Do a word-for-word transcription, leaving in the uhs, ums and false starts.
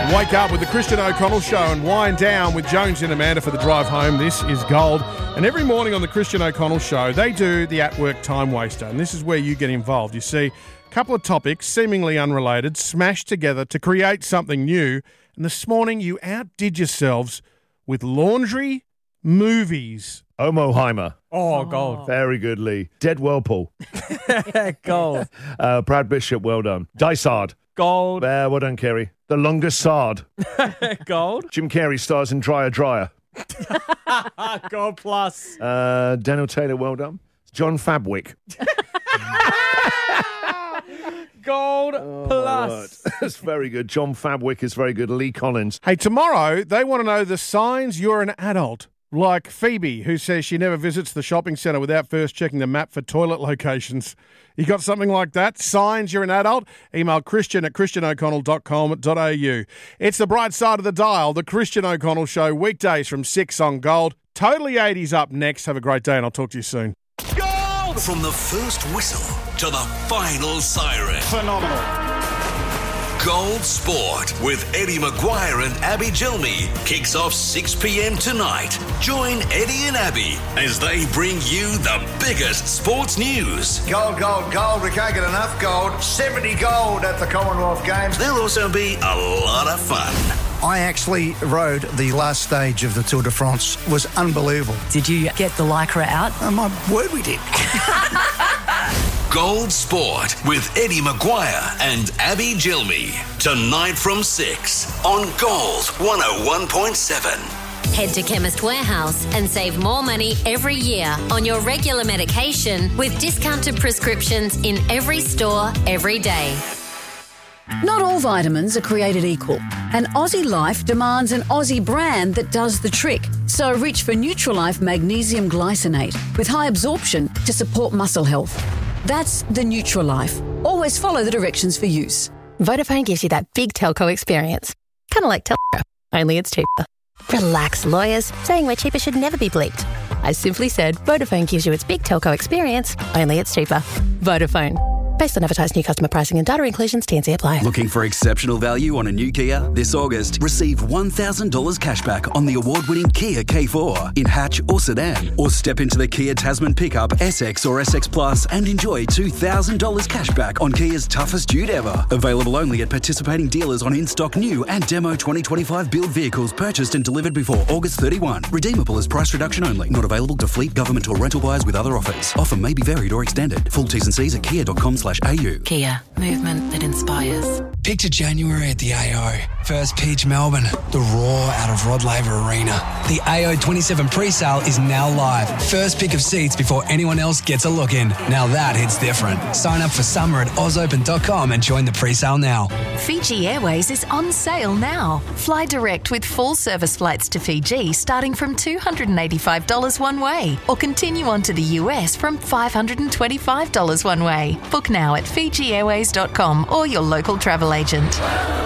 Wake up with the Christian O'Connell Show and wind down with Jones and Amanda for the drive home. This is Gold. And every morning on the Christian O'Connell Show, they do the at-work time waster. And this is where you get involved. You see, a couple of topics, seemingly unrelated, smashed together to create something new. And this morning, you outdid yourselves with laundry movies. Omoheimer. Oh, gold. Very good, Lee. Dead Whirlpool. Gold. Uh, Brad Bishop, well done. Dysard. Gold. Uh, well done, Kerry. The Longest Sard. Gold. Jim Carrey stars in Dryer Dryer. Gold plus. Uh, Daniel Taylor, well done. John Fabwick. Gold Oh, plus. That's very good. John Fabwick is very good. Lee Collins. Hey, tomorrow, they want to know the signs you're an adult. Like Phoebe, who says she never visits the shopping centre without first checking the map for toilet locations. You got something like that? Signs you're an adult? Email Christian at christian o'connell dot com dot a u. It's the bright side of the dial, the Christian O'Connell Show, weekdays from six on Gold. Totally eighties up next. Have a great day and I'll talk to you soon. Gold! From the first whistle to the final siren. Phenomenal. Gold Sport with Eddie Maguire and Abby Gilmy kicks off six p.m. tonight. Join Eddie and Abby as they bring you the biggest sports news. Gold, gold, gold. We can't get enough gold. seventy gold at the Commonwealth Games. There'll also be a lot of fun. I actually rode the last stage of the Tour de France. It was unbelievable. Did you get the Lycra out? Oh, my word, we did. Gold Sport with Eddie Maguire and Abby Gilmy. Tonight from six on Gold one oh one point seven. Head to Chemist Warehouse and save more money every year on your regular medication with discounted prescriptions in every store every day. Not all vitamins are created equal, and Aussie Life demands an Aussie brand that does the trick. So reach for Nutrilife Magnesium Glycinate with high absorption to support muscle health. That's the Nutrilife. Always follow the directions for use. Vodafone gives you that big telco experience. Kind of like telco, only it's cheaper. Relax, lawyers. Saying we're cheaper should never be bleeped. I simply said Vodafone gives you its big telco experience, only it's cheaper. Vodafone. Based on advertised new customer pricing and data inclusions, T N C apply. Looking for exceptional value on a new Kia? This August, receive one thousand dollars cashback on the award-winning Kia K four in hatch or sedan. Or step into the Kia Tasman pickup, S X or S X Plus and enjoy two thousand dollars cashback on Kia's toughest dude ever. Available only at participating dealers on in-stock new and demo twenty twenty-five build vehicles purchased and delivered before August thirty-first. Redeemable as price reduction only. Not available to fleet, government or rental buyers with other offers. Offer may be varied or extended. Full T's and C's at kia dot com slash a u. Kia, movement that inspires. Picture January at the A O. First pitch Melbourne, the roar out of Rod Laver Arena. The A O twenty-seven pre-sale is now live. First pick of seats before anyone else gets a look in. Now that hits different. Sign up for summer at oz open dot com and join the pre-sale now. Fiji Airways is on sale now. Fly direct with full service flights to Fiji starting from two hundred eighty-five dollars one way, or continue on to the U S from five hundred twenty-five dollars one way. Book now at fiji airways dot com or your local travel agent.